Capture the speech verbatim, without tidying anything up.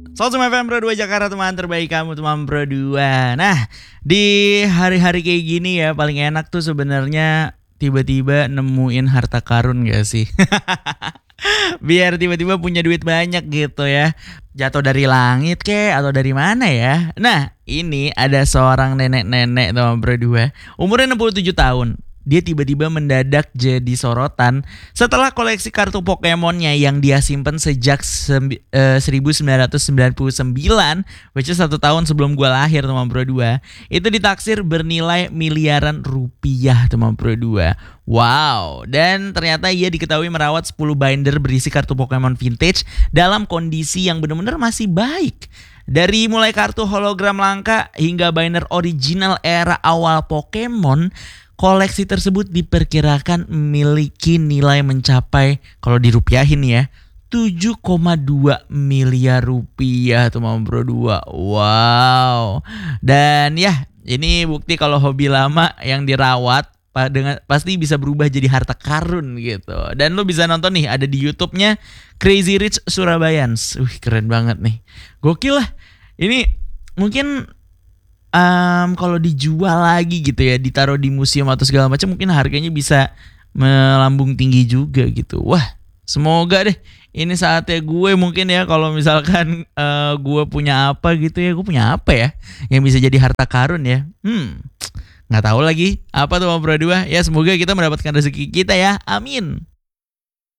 Selamat F M Pro dua Jakarta, teman terbaik kamu, teman Pro dua. Nah, di hari-hari kayak gini ya, paling enak tuh sebenarnya tiba-tiba nemuin harta karun gak sih? Biar tiba-tiba punya duit banyak gitu ya. Jatuh dari langit kek atau dari mana ya? Nah, ini ada seorang nenek-nenek teman Pro dua, umurnya enam puluh tujuh tahun. Dia tiba-tiba mendadak jadi sorotan setelah koleksi kartu Pokemonnya yang dia simpen sejak sembi- eh, seribu sembilan ratus sembilan puluh sembilan, which is satu tahun sebelum gue lahir teman Pro dua, itu ditaksir bernilai miliaran rupiah teman Pro dua. Wow, dan ternyata ia diketahui merawat sepuluh binder berisi kartu Pokemon vintage dalam kondisi yang benar-benar masih baik. Dari mulai kartu hologram langka hingga binder original era awal Pokemon, koleksi tersebut diperkirakan memiliki nilai mencapai, kalau dirupiahin ya, tujuh koma dua miliar rupiah teman Bro dua. Wow. Dan ya, ini bukti kalau hobi lama yang dirawat pa- dengan pasti bisa berubah jadi harta karun gitu. Dan lo bisa nonton nih, ada di YouTube-nya Crazy Rich Surabayans. Wih, keren banget nih. Gokil lah. Ini mungkin Um, kalau dijual lagi gitu ya, ditaruh di museum atau segala macam, mungkin harganya bisa melambung tinggi juga gitu. Wah, semoga deh ini saatnya gue mungkin ya, kalau misalkan uh, gue punya apa gitu ya, gue punya apa ya yang bisa jadi harta karun ya. Hmm, nggak tahu lagi apa tuh Bro dua. Ya semoga kita mendapatkan rezeki kita ya. Amin.